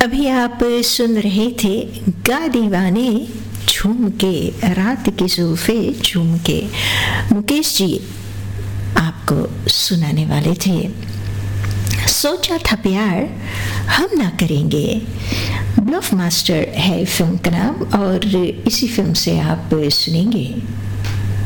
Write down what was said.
अभी आप सुन रहे थे गा दीवाने झूम के, रात के सोफे झूम के। मुकेश जी आपको सुनाने वाले थे। सोचा था प्यार हम ना करेंगे, ब्लफ मास्टर है फिल्म का नाम, और इसी फिल्म से आप सुनेंगे